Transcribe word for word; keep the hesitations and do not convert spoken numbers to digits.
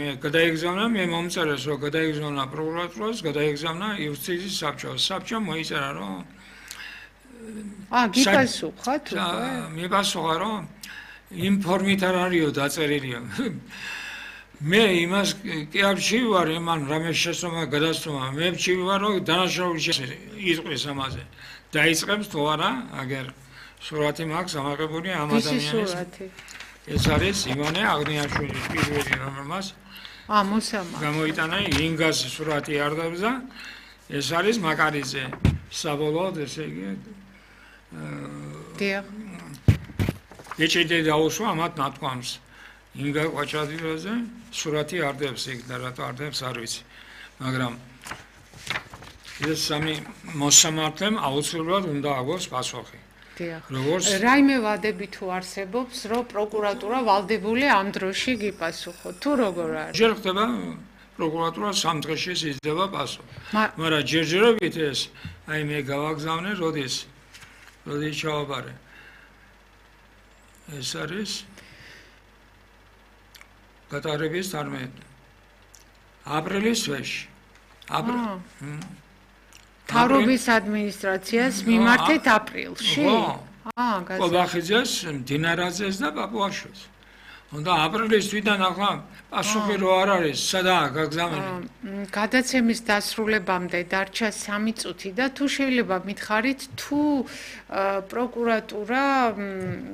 მე გადაიგზავნა, მე მომწერეს, რომ გადაიგზავნა პროკურატურას, გადაიგზავნა იუსტიციის საბჭოს. საბჭო მოიწერა, რომ აა, გიპასუხა თუ? მიპასუხა, რომ იმ ფორმით არ არისო დაწერილია. მე იმას კი არ ვჩივი ვარ, იმან რამე შესწომა გადასწომა. მე ვჩივი ვარ, რომ დანაშაული იტყვის ამაზე. დაიწყებს თუ არა, აგერ სურათი მაქვს ამაღებული ამ ადამიანის. ეს არის ივანე აღნიაშვილის პირველი რომელმაც აა მოსამა გამოიტანა ინგას სურათი არდაბზა. ეს არის მაკარიძე. საბოლოოდ ესე იგი დიახ. ეჭედი დაუსვა ამათ ნათქვამს. ინგა ყვაჩადიძეზე სურათი არდებს იქ და რატო არდებს არ ვიცი. მაგრამ ეს სამი მოსამართლემ აუცილებლად უნდა აგოს პასუხი. როგორც რაიმე ვადები თუ არსებობს, რომ პროკურატურა ვალდებული ამ დროში გიპასუხო. თუ როგორ არის? ჯერ ხდება პროკურატურა სამ დღეში იძლევა პასუხი. მაგრამ ჯერჯერობით ეს აი მე გავაგზავნე, როდის როდის ჩავაბარე. ეს არის გატარების თორმეტი აპრილის თვეში. აპრილი თავრობის ადმინისტრაციას მიმართეთ აპრილში? აა, გასაგებია. ყობახიძეს, დინარაძეს და პაპუაშვილს. უნდა აპრილის თვიდან ახლა პასუხი რო არ არის, სადაა გაგზავნილი? გადაცემის დასრულებამდე დარჩა სამი წუთი და თუ შეიძლება მითხარით, თუ პროკურატურა